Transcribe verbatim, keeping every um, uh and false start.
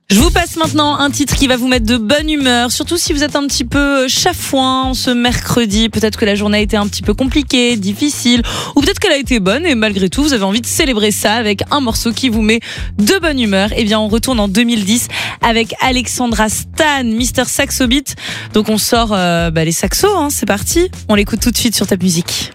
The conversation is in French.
Je vous passe maintenant un titre qui va vous mettre de bonne humeur, surtout si vous êtes un petit peu chafouin ce mercredi. Peut-être que la journée a été un petit peu compliquée, difficile, ou peut-être qu'elle a été bonne et malgré tout, vous avez envie de célébrer ça avec un morceau qui vous met de bonne humeur. Eh bien, on retourne en deux mille dix avec Alexandra Stan, Mister Saxo Beat. Donc, on sort euh, bah, les saxos, hein, c'est parti. On l'écoute tout de suite sur Top Musique.